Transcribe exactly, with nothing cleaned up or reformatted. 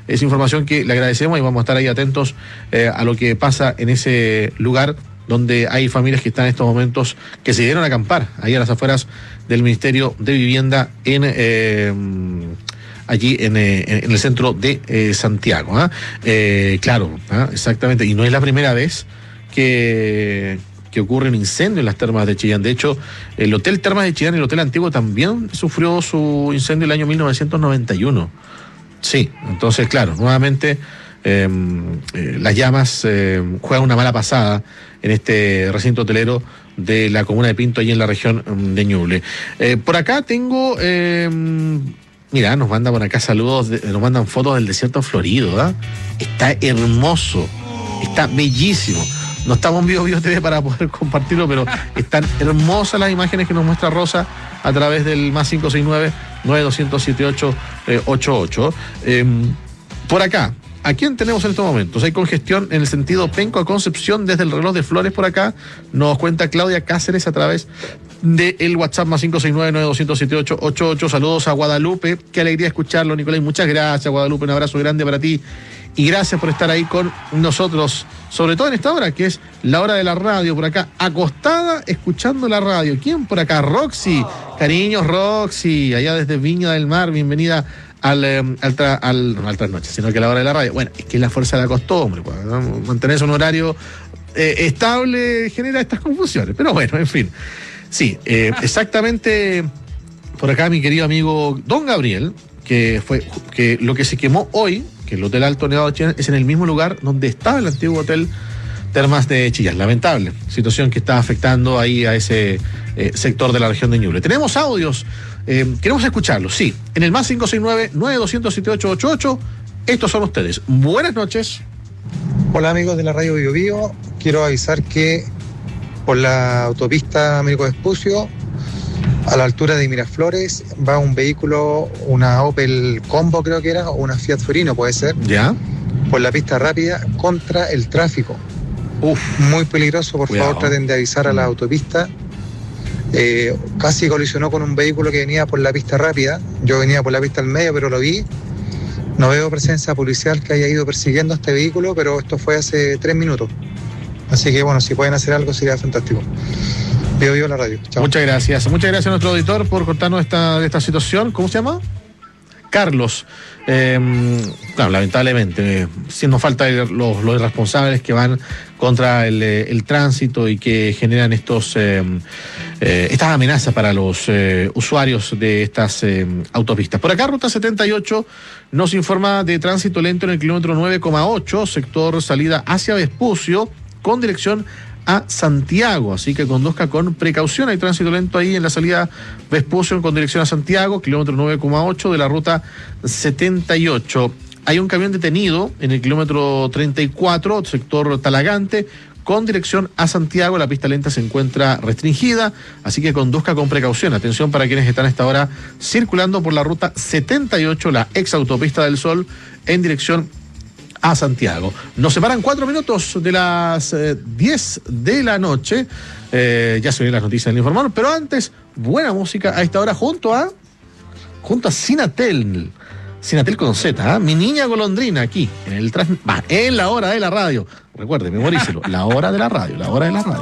es información que le agradecemos y vamos a estar ahí atentos eh, a lo que pasa en ese lugar donde hay familias que están en estos momentos, que se dieron a acampar ahí a las afueras del Ministerio de Vivienda en eh, allí en, eh, en el centro de eh, Santiago. ¿eh? Eh, claro, ¿eh? exactamente, y no es la primera vez que, que ocurre un incendio en las termas de Chillán. De hecho, el Hotel Termas de Chillán, el Hotel Antiguo, también sufrió su incendio el año mil novecientos noventa y uno. Sí, entonces, claro, nuevamente eh, eh, las llamas eh, juegan una mala pasada en este recinto hotelero de la comuna de Pinto, allí en la región de Ñuble. Eh, por acá tengo, eh, mira, nos mandan por acá saludos, de, nos mandan fotos del desierto florido, ¿eh? Está hermoso, está bellísimo. No estamos en Vivo Vivo T V para poder compartirlo, pero están hermosas las imágenes que nos muestra Rosa a través del más cinco seis nueve, nueve dos cero siete ocho ocho ocho. Eh, por acá, ¿a quién tenemos en estos momentos? Hay congestión en el sentido Penco a Concepción desde el reloj de Flores por acá. Nos cuenta Claudia Cáceres a través del WhatsApp más cinco seis nueve, nueve dos cero siete ocho ocho ocho. Saludos a Guadalupe. Qué alegría escucharlo, Nicolás. Muchas gracias, Guadalupe. Un abrazo grande para ti. Y gracias por estar ahí con nosotros, sobre todo en esta hora, que es la hora de la radio, por acá, acostada, escuchando la radio. ¿Quién por acá? Roxy. Cariños, Roxy, allá desde Viña del Mar. Bienvenida al, eh, al, tra, al no al trasnoche, sino que a la hora de la radio. Bueno, es que es la fuerza de la costumbre, pues, ¿no? Mantenerse un horario eh, estable genera estas confusiones, pero bueno, en fin. Sí, eh, exactamente por acá mi querido amigo Don Gabriel, que fue que lo que se quemó hoy, que el Hotel Alto Nevado de Chillán, es en el mismo lugar donde estaba el antiguo Hotel Termas de Chillán. Lamentable situación que está afectando ahí a ese eh, sector de la región de Ñuble. Tenemos audios, eh, queremos escucharlos, sí, en el más cinco seis nueve, nueve dos cero siete ocho ocho ocho. Estos son ustedes. Buenas noches. Hola amigos de la radio Bio Bio, quiero avisar que por la autopista Américo Vespucio, a la altura de Miraflores, va un vehículo, una Opel Combo creo que era, o una Fiat Fiorino puede ser, ¿ya? Por la pista rápida contra el tráfico. Uf. Muy peligroso, por Cuidado. favor traten de avisar a la autopista. Eh, casi colisionó con un vehículo que venía por la pista rápida, yo venía por la pista al medio pero lo vi. No veo presencia policial que haya ido persiguiendo a este vehículo, pero esto fue hace tres minutos. Así que bueno, si pueden hacer algo sería fantástico. Vivo Vivo la radio. Chao. Muchas gracias. Muchas gracias a nuestro auditor por contarnos esta, esta situación. ¿Cómo se llama? Carlos. Eh, claro, lamentablemente, eh, siendo falta los, los irresponsables que van contra el, el tránsito y que generan estos eh, eh, estas amenazas para los eh, usuarios de estas eh, autopistas. Por acá, Ruta setenta y ocho nos informa de tránsito lento en el kilómetro nueve coma ocho, sector salida hacia Vespucio, con dirección a Santiago, así que conduzca con precaución. Hay tránsito lento ahí en la salida Vespucio con dirección a Santiago, kilómetro nueve coma ocho de la ruta setenta y ocho. Hay un camión detenido en el kilómetro treinta y cuatro, sector Talagante, con dirección a Santiago. La pista lenta se encuentra restringida, así que conduzca con precaución. Atención para quienes están a esta hora circulando por la ruta setenta y ocho, la ex autopista del Sol, en dirección a Santiago. Nos separan cuatro minutos de las eh, diez de la noche. Eh, ya se vienen las noticias del Informador, pero antes, buena música a esta hora junto a junto a Sinatel. Sinatel con Z, ¿eh? Mi niña golondrina aquí, en el tras, bah, en la hora de la radio. Recuerde, memorícelo, la hora de la radio, la hora de la radio.